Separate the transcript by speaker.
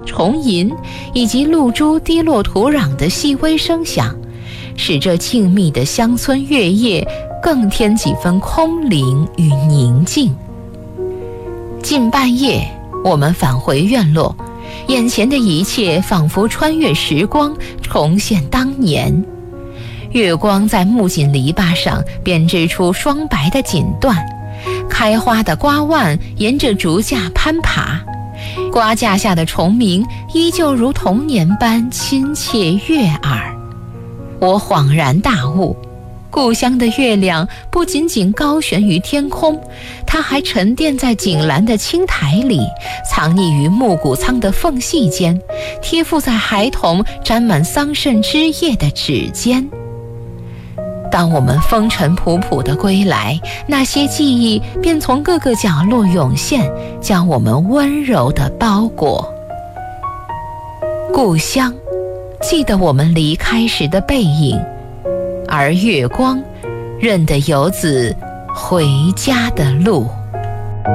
Speaker 1: 虫吟以及露珠滴落土壤的细微声响，使这静谧的乡村月夜更添几分空灵与宁静。近半夜，我们返回院落，眼前的一切仿佛穿越时光，重现当年。月光在木槿篱笆上编织出双白的锦缎，开花的瓜蔓沿着竹架攀爬，瓜架下的虫鸣依旧如童年般亲切悦耳。我恍然大悟，故乡的月亮不仅仅高悬于天空，它还沉淀在井栏的青苔里，藏匿于木谷仓的缝隙间，贴附在孩童沾满桑葚枝叶的指尖。当我们风尘仆仆地归来，那些记忆便从各个角落涌现，将我们温柔地包裹。故乡，记得我们离开时的背影，而月光，认得游子回家的路。